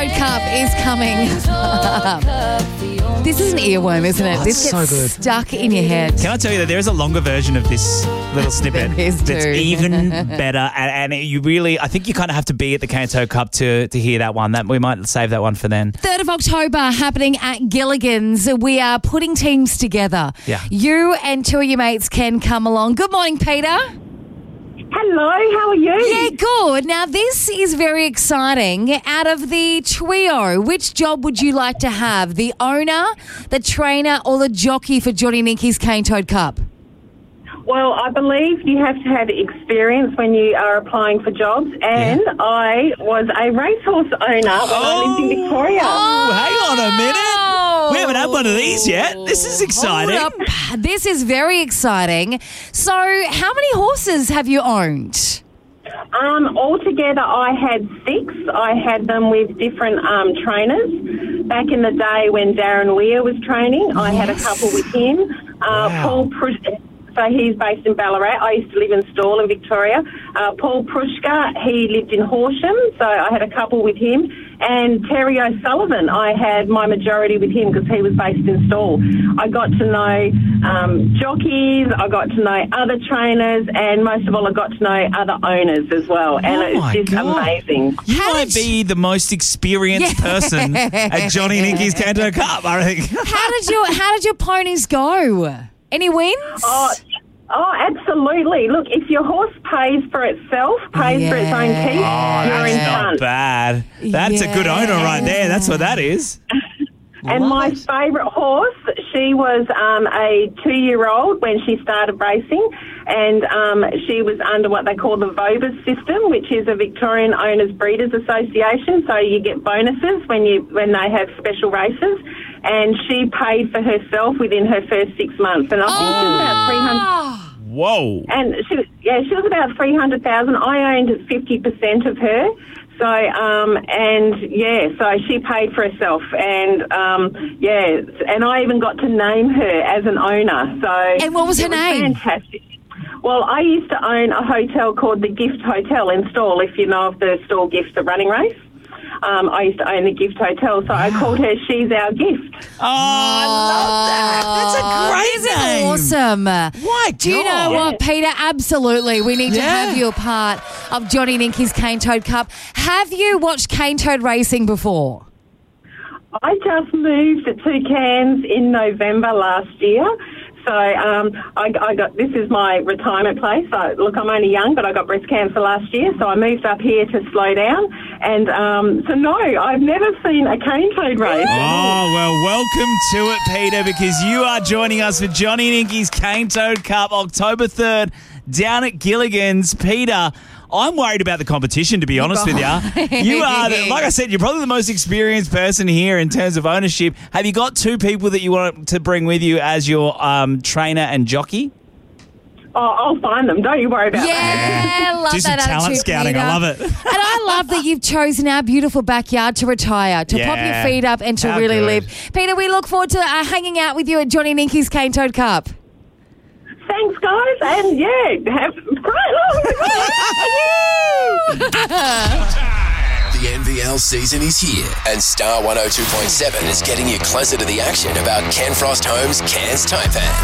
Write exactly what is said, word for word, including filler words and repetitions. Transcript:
Toad Cup is coming up. This is an earworm, isn't it? Oh, this it's gets so good. stuck in your head. Can I tell you that there is a longer version of this little snippet There is that's too. even better, and, and you really, I think you kind of have to be at the Canto Cup to to hear that one. That we might save that one for then. third of October happening at Gilligan's. We are putting teams together. Yeah. You and two of your mates can come along. Good morning, Peter. Hello, how are you? Yeah, good. Now, this is very exciting. Out of the trio, which job would you like to have? The owner, the trainer, or the jockey for Johnny Ninky's Cane Toad Cup? Well, I believe you have to have experience when you are applying for jobs, and Yeah. I was a racehorse owner when I lived in Victoria. Oh, hang on a minute. We haven't had one of these yet. This is exciting. Hold up. This is very exciting. So, how many horses have you owned? Um, altogether, I had six. I had them with different um, trainers. Back in the day when Darren Weir was training, I had a couple with him. Uh, Wow. Paul Prushka, so he's based in Ballarat. I used to live in Stawell in Victoria. Uh, Paul Prushka, he lived in Horsham, so I had a couple with him. And Terry O'Sullivan, I had my majority with him because he was based in Stawell. I got to know um, jockeys, I got to know other trainers, and most of all, I got to know other owners as well. And Oh it my was just God. amazing. You How might did be the most experienced Yeah. person at Johnny Ninky's Canto Cup, I think. How did your How did your ponies go? Any wins? Oh, oh, absolutely. Look, if your horse pays for itself, pays for its own Yeah. teeth, Oh, you're in that's not front. bad. That's a good owner right there. That's what that is. And Love my it. favourite horse, she was um, a two-year-old when she started racing, and um, she was under what they call the VOBIS system, which is a Victorian Owners Breeders Association. So you get bonuses when you when they have special races. And she paid for herself within her first six months, and I think she was about three hundred. Oh. Whoa. And she was, yeah, she was about three hundred thousand. I owned fifty percent of her. So, um, and yeah, so she paid for herself, and um, yeah, and I even got to name her as an owner. So, And what was her it name? Fantastic. Well, I used to own a hotel called the Gift Hotel in Stawell, if you know of the Stawell Gift, the running race. Um, I used to own the Gift Hotel, so I called her She's Our Gift. Oh, I love that. That's a great This name. is awesome. My Do you know God. what, Peter? Absolutely. We need to Yeah. have you a part of Johnny Ninky's Cane Toad Cup. Have you watched cane toad racing before? I just moved to Cairns in November last year. So um, I, I got this is my retirement place. So, look, I'm only young, but I got breast cancer last year, so I moved up here to slow down. And um, so, no, I've never seen a cane toad race. Oh, well, welcome to it, Peter, because you are joining us for Johnny Ninky's Cane Toad Cup, October third, down at Gilligan's. Peter, I'm worried about the competition, to be honest with you. You are, the, like I said, you're probably the most experienced person here in terms of ownership. Have you got two people that you want to bring with you as your um, trainer and jockey? Oh, I'll find them. Don't you worry about that. Yeah, love Do some that talent attitude, scouting. Peter. I love it. And I love that you've chosen our beautiful backyard to retire, to pop your Yeah. feet up and to How really good. live. Peter, we look forward to uh, hanging out with you at Johnny Ninky's Cane Toad Cup. Thanks, guys. And, yeah, have great. The N V L season is here, and Star one oh two point seven is getting you closer to the action about Ken Frost Homes Cairns Taipan.